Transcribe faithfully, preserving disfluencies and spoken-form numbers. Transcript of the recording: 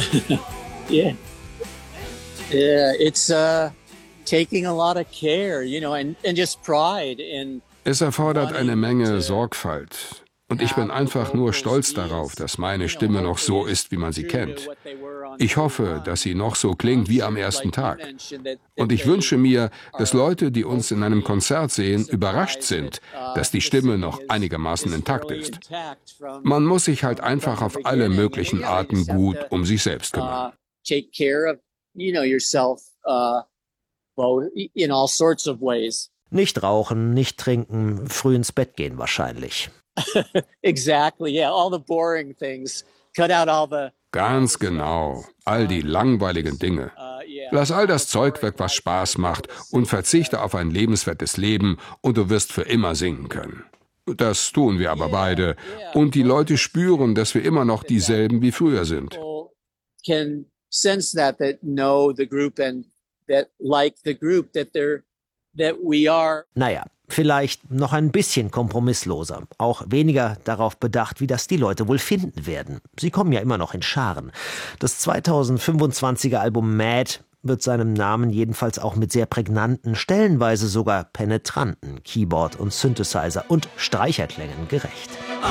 Yeah. Yeah, it's uh, taking a lot of care, you know, and, and just pride in. Es erfordert eine Menge Sorgfalt. Und ich bin einfach nur stolz darauf, dass meine Stimme noch so ist, wie man sie kennt. Ich hoffe, dass sie noch so klingt wie am ersten Tag. Und ich wünsche mir, dass Leute, die uns in einem Konzert sehen, überrascht sind, dass die Stimme noch einigermaßen intakt ist. Man muss sich halt einfach auf alle möglichen Arten gut um sich selbst kümmern. Nicht rauchen, nicht trinken, früh ins Bett gehen wahrscheinlich. Exactly, yeah, all the boring things. Cut out all the. Ganz genau, all die langweiligen Dinge. Lass all das Zeug weg, was Spaß macht, und verzichte auf ein lebenswertes Leben, und du wirst für immer singen können. Das tun wir aber beide, und die Leute spüren, dass wir immer noch dieselben wie früher sind. Can sense that, that know the group and that like the group that they're that we are. Naja, vielleicht noch ein bisschen kompromissloser, auch weniger darauf bedacht, wie das die Leute wohl finden werden. Sie kommen ja immer noch in Scharen. Das zweitausendfünfundzwanziger Album Mad wird seinem Namen jedenfalls auch mit sehr prägnanten, stellenweise sogar penetranten Keyboard- und Synthesizer- und Streicherklängen gerecht.